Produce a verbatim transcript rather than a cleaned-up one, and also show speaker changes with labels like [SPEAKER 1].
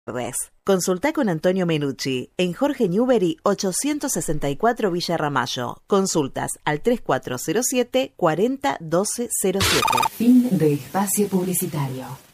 [SPEAKER 1] Consulta con Antonio Menucci en Jorge Newbery ochocientos sesenta y cuatro Villa Ramallo. Consultas al tres cuatro cero siete cuarenta doce cero siete.
[SPEAKER 2] Fin de espacio publicitario.